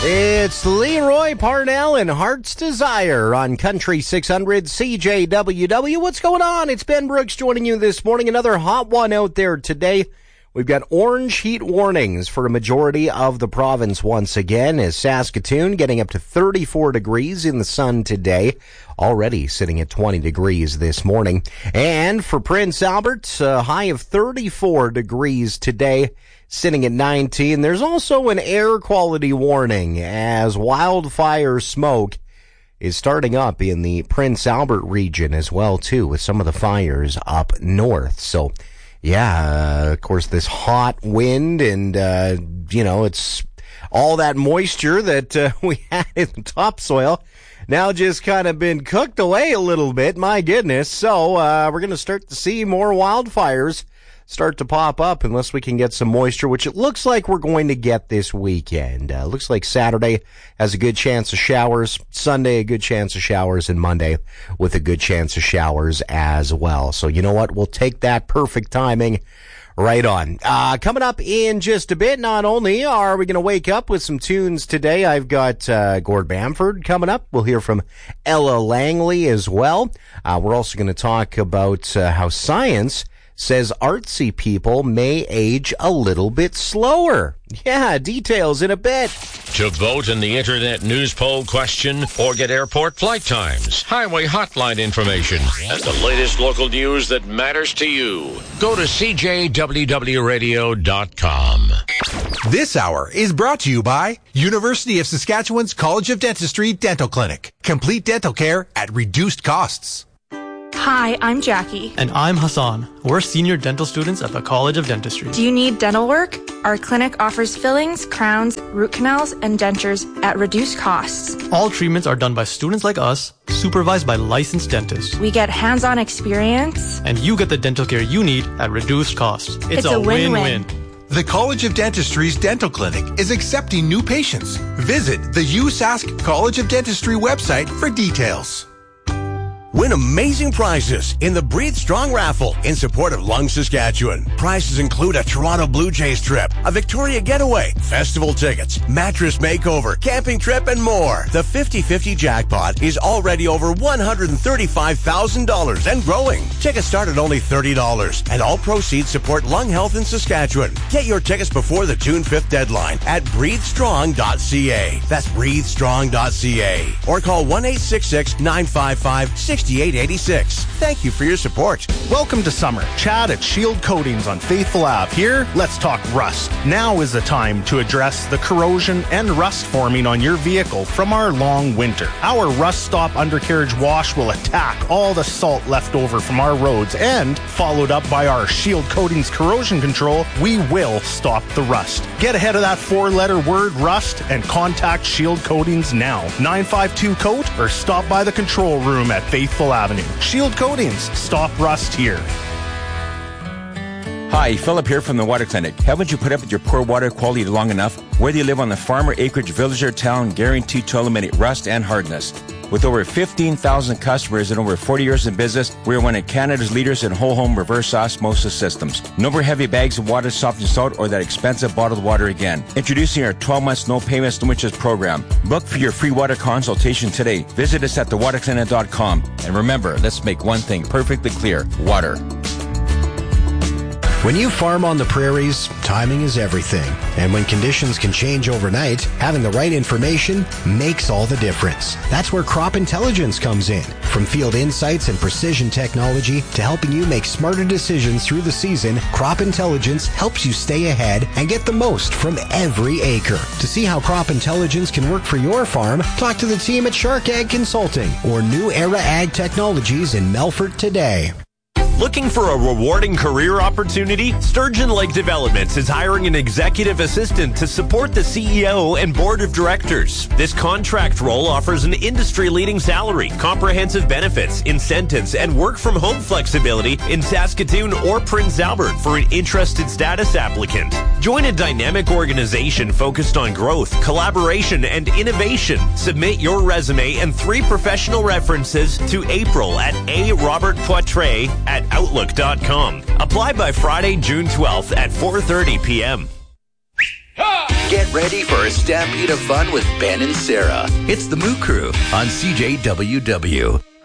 It's Leroy Parnell and Heart's Desire on Country 600 CJWW. What's going on? It's Ben Brooks joining you this morning. Another hot one out there today. We've got orange heat warnings for a majority of the province once again, as Saskatoon getting up to 34 degrees in the sun today, already sitting at 20 degrees this morning. And for Prince Albert, a high of 34 degrees today, sitting at 19. There's also an air quality warning as wildfire smoke is starting up in the Prince Albert region as well, too, with some of the fires up north. So, yeah, of course, this hot wind and, it's all that moisture that we had in the topsoil now just kind of been cooked away a little bit. My goodness. So we're going to start to see more wildfires start to pop up unless we can get some moisture, which it looks like we're going to get this weekend. Looks like Saturday has a good chance of showers, Sunday a good chance of showers, and Monday with a good chance of showers as well. So you know what? We'll take that perfect timing right on. Coming up in just a bit, not only are we going to wake up with some tunes today, I've got Gord Bamford coming up. We'll hear from Ella Langley as well. We're also going to talk about how science says artsy people may age a little bit slower. Yeah, details in a bit. To vote in the Internet News Poll question or get airport flight times, highway hotline information, and the latest local news that matters to you, go to CJWWRadio.com. This hour is brought to you by University of Saskatchewan's College of Dentistry Dental Clinic. Complete dental care at reduced costs. Hi, I'm Jackie. And I'm Hassan. We're senior dental students at the College of Dentistry. Do you need dental work? Our clinic offers fillings, crowns, root canals, and dentures at reduced costs. All treatments are done by students like us, supervised by licensed dentists. We get hands-on experience. And you get the dental care you need at reduced costs. It's a win-win. The College of Dentistry's Dental Clinic is accepting new patients. Visit the USask College of Dentistry website for details. Win amazing prizes in the Breathe Strong raffle in support of Lung Saskatchewan. Prizes include a Toronto Blue Jays trip, a Victoria getaway, festival tickets, mattress makeover, camping trip, and more. The 50-50 jackpot is already over $135,000 and growing. Tickets start at only $30, and all proceeds support lung health in Saskatchewan. Get your tickets before the June 5th deadline at breathestrong.ca. That's breathestrong.ca. Or call 1-866-955-6886. Thank you for your support. Welcome to summer. Chad at Shield Coatings on Faithful Ave. Here, let's talk rust. Now is the time to address the corrosion and rust forming on your vehicle from our long winter. Our Rust Stop undercarriage wash will attack all the salt left over from our roads, and followed up by our Shield Coatings corrosion control, we will stop the rust. Get ahead of that 4-letter word rust and contact Shield Coatings now. 952-COAT or stop by the control room at Faithful Avenue. Shield Coatings. Stop rust here. Hi, Philip here from the Water Clinic. Haven't you put up with your poor water quality long enough? Whether you live on the farm or acreage, village or town, guaranteed to eliminate rust and hardness. With over 15,000 customers and over 40 years in business, we are one of Canada's leaders in whole home reverse osmosis systems. No more heavy bags of water softening salt or that expensive bottled water again. Introducing our 12 months no payments, no interest program. Book for your free water consultation today. Visit us at thewaterclinic.com. And remember, let's make one thing perfectly clear: water. When you farm on the prairies, timing is everything. And when conditions can change overnight, having the right information makes all the difference. That's where Crop Intelligence comes in. From field insights and precision technology to helping you make smarter decisions through the season, Crop Intelligence helps you stay ahead and get the most from every acre. To see how Crop Intelligence can work for your farm, talk to the team at Shark Ag Consulting or New Era Ag Technologies in Melfort today. Looking for a rewarding career opportunity? Sturgeon Lake Developments is hiring an executive assistant to support the CEO and board of directors. This contract role offers an industry-leading salary, comprehensive benefits, incentives, and work-from-home flexibility in Saskatoon or Prince Albert for an interested status applicant. Join a dynamic organization focused on growth, collaboration, and innovation. Submit your resume and 3 professional references to April at arobertpoitret@outlook.com. Apply by Friday, June 12th at 4:30 p.m. Get ready for a stampede of fun with Ben and Sarah. It's the Moo Crew on CJWW.